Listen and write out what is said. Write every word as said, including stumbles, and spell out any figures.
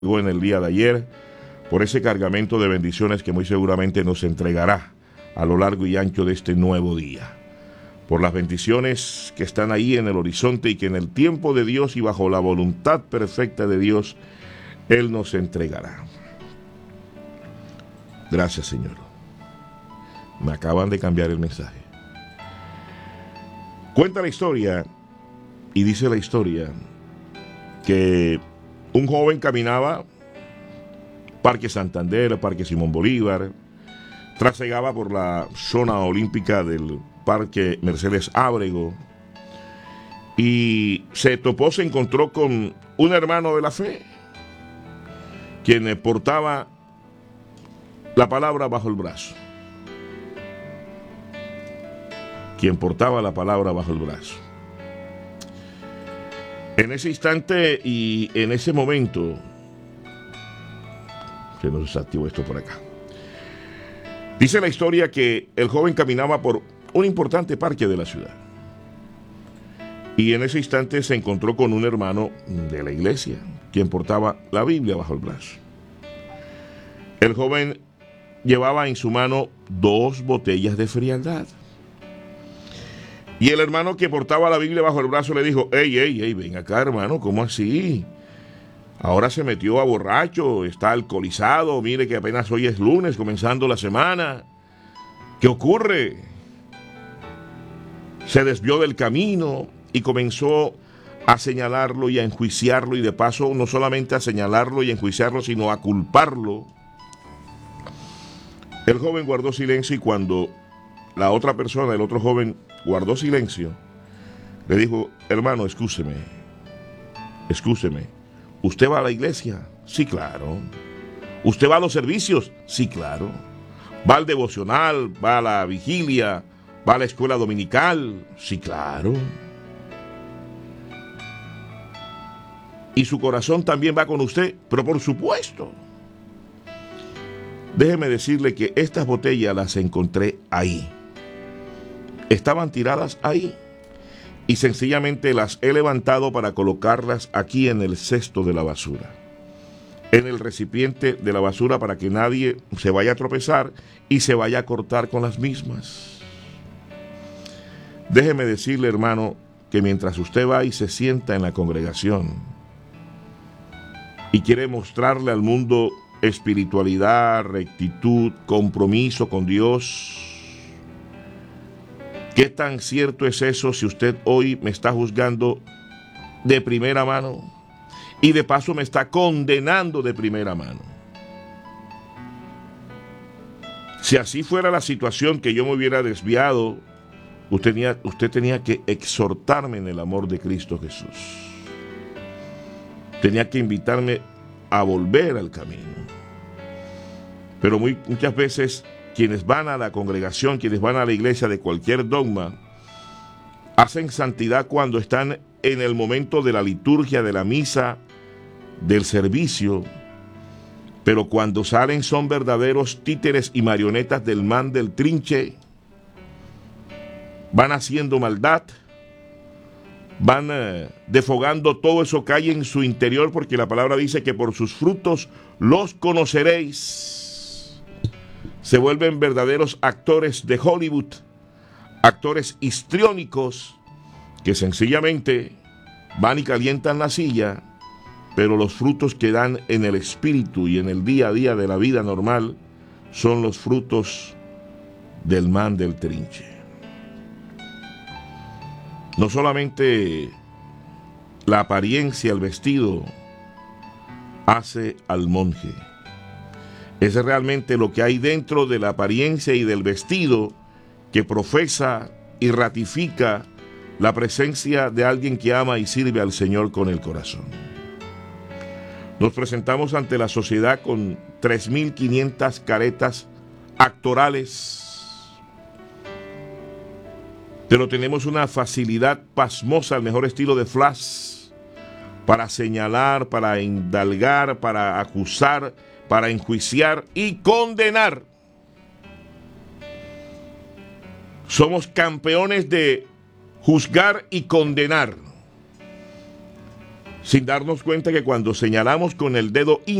en el día de ayer, por ese cargamento de bendiciones que muy seguramente nos entregará a lo largo y ancho de este nuevo día. Por las bendiciones que están ahí en el horizonte y que en el tiempo de Dios y bajo la voluntad perfecta de Dios, Él nos entregará. Gracias, Señor. Me acaban de cambiar el mensaje. Cuenta la historia, y dice la historia, que un joven caminaba Parque Santander, Parque Simón Bolívar, trasegaba por la zona olímpica del Parque Mercedes Ábrego y se topó, se encontró con un hermano de la fe, quien portaba la palabra bajo el brazo. Quien portaba la palabra bajo el brazo. En ese instante y en ese momento, se nos desactivó esto por acá. Dice la historia que el joven caminaba por un importante parque de la ciudad. Y en ese instante se encontró con un hermano de la iglesia, quien portaba la Biblia bajo el brazo. El joven llevaba en su mano dos botellas de frialdad. Y el hermano que portaba la Biblia bajo el brazo le dijo: ey, ey, ey, ven acá, hermano, ¿cómo así? Ahora se metió a borracho, está alcoholizado, mire que apenas hoy es lunes, comenzando la semana. ¿Qué ocurre? Se desvió del camino y comenzó a señalarlo y a enjuiciarlo, y de paso no solamente a señalarlo y enjuiciarlo, sino a culparlo. El joven guardó silencio y cuando la otra persona, el otro joven, guardó silencio, le dijo: hermano, excúseme, excúseme, ¿usted va a la iglesia? Sí, claro. ¿Usted va a los servicios? Sí, claro. ¿Va al devocional? ¿Va a la vigilia? ¿Va a la escuela dominical? Sí, claro. ¿Y su corazón también va con usted? Pero por supuesto. Déjeme decirle que estas botellas las encontré ahí. Estaban tiradas ahí y sencillamente las he levantado para colocarlas aquí en el cesto de la basura, en el recipiente de la basura, para que nadie se vaya a tropezar y se vaya a cortar con las mismas. Déjeme decirle, hermano, que mientras usted va y se sienta en la congregación y quiere mostrarle al mundo espiritualidad, rectitud, compromiso con Dios, ¿qué tan cierto es eso si usted hoy me está juzgando de primera mano y de paso me está condenando de primera mano? Si así fuera la situación, que yo me hubiera desviado, usted tenía, usted tenía que exhortarme en el amor de Cristo Jesús. Tenía que invitarme a volver al camino. Pero muy, muchas veces quienes van a la congregación, quienes van a la iglesia de cualquier dogma, hacen santidad cuando están en el momento de la liturgia, de la misa, del servicio, pero cuando salen son verdaderos títeres y marionetas del man del trinche. Van haciendo maldad, van eh, defogando todo eso que hay en su interior, porque la palabra dice que por sus frutos los conoceréis. Se vuelven verdaderos actores de Hollywood, actores histriónicos que sencillamente van y calientan la silla, pero los frutos que dan en el espíritu y en el día a día de la vida normal son los frutos del man del trinche. No solamente la apariencia, el vestido, hace al monje. Es realmente lo que hay dentro de la apariencia y del vestido que profesa y ratifica la presencia de alguien que ama y sirve al Señor con el corazón. Nos presentamos ante la sociedad con tres mil quinientas caretas actorales, pero tenemos una facilidad pasmosa, al mejor estilo de Flash, para señalar, para indalgar, para acusar, para enjuiciar y condenar. Somos campeones de juzgar y condenar. sin darnos cuenta que cuando señalamos con el dedo